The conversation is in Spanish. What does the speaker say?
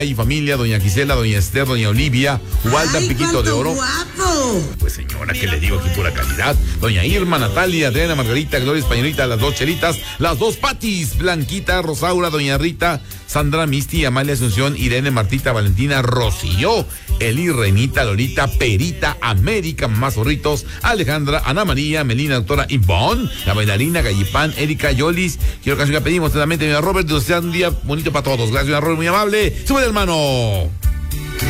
y familia, doña Gisela, doña Esther, doña Olivia, Ubalda, ¡Ay, Piquito de Oro. Guapo! Pues señora, ¿qué le digo aquí pura calidad? Doña Irma, Natalia, Adriana, Margarita, Gloria Españolita, las dos Chelitas, las dos Patis, Blanquita, Rosaura, doña Rita, Sandra, Misty, Amalia, Asunción, Irene, Martita, Valentina, Rocío, Eli, Renita, Lolita, Perita, América, Mamá Zorritos, Alejandra, Ana María, Melina, doctora Ivonne, la bailarina, Gallipán, Erika, Yolis. Quiero canción que pedimos, totalmente, doña Robert, que sea un día bonito para todos. Gracias, doña Robert, muy amable. Sube, hermano.